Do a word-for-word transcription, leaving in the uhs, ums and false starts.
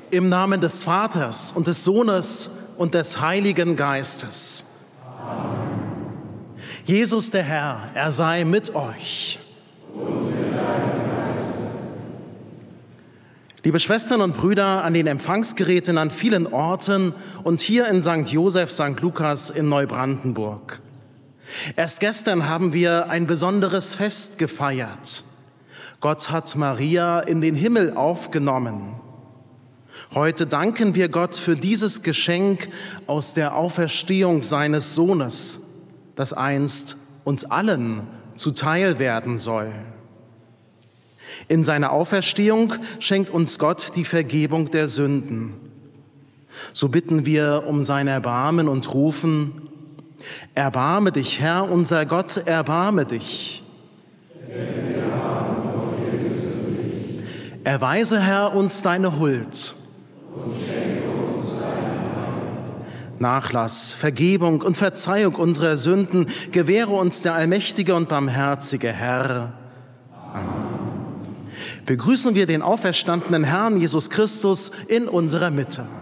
Im Namen des Vaters und des Sohnes und des Heiligen Geistes. Amen. Jesus der Herr, er sei mit euch. Und mit deinem Geiste. Liebe Schwestern und Brüder an den Empfangsgeräten an vielen Orten und hier in Sankt Joseph, Sankt Lukas in Neubrandenburg. Erst gestern haben wir ein besonderes Fest gefeiert. Gott hat Maria in den Himmel aufgenommen. Heute danken wir Gott für dieses Geschenk aus der Auferstehung seines Sohnes, das einst uns allen zuteil werden soll. In seiner Auferstehung schenkt uns Gott die Vergebung der Sünden. So bitten wir um sein Erbarmen und rufen: Erbarme dich, Herr, unser Gott, erbarme dich. Erweise, Herr, uns deine Huld. Und schenke uns deine Gnade. Nachlass, Vergebung und Verzeihung unserer Sünden gewähre uns der allmächtige und barmherzige Herr. Amen. Begrüßen wir den auferstandenen Herrn Jesus Christus in unserer Mitte.